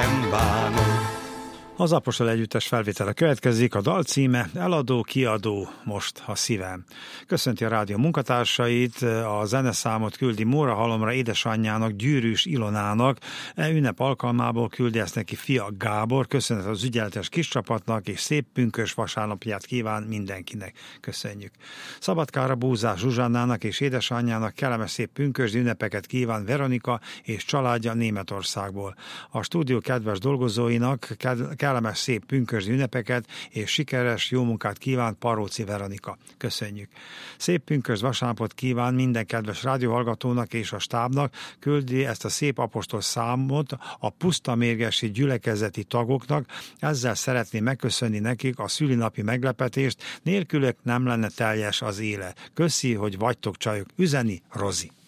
nem bánom. Az Apostol Együttes felvétele következik, a dal címe Eladó, kiadó, most a szívem. Köszönti a rádió munkatársait, a zeneszámot küldi Móra Halomra édesanyjának, Gyűrűs Ilonának, ünnep alkalmából küldi ezt neki fia Gábor, köszönet az ügyeletes kis csapatnak, és szép pünkös vasárnapját kíván mindenkinek. Köszönjük. Szabadkára Búzás Zsuzsannának és édesanyjának kellemes szép pünkösdi ünnepeket kíván Veronika és családja Németországból. A stúdió kedves dolgozóinak kellemes szép pünkösdi ünnepeket és sikeres jó munkát kíván Paróci Veronika. Köszönjük. Szép pünkösd vasárnapot kíván minden kedves rádióhallgatónak és a stábnak, küldi ezt a szép apostol számot a pusztamérgesi gyülekezeti tagoknak, ezzel szeretném megköszönni nekik a szülinapi meglepetést, nélkülök nem lenne teljes az élet. Köszi, hogy vagytok csajok, üzeni Rozi.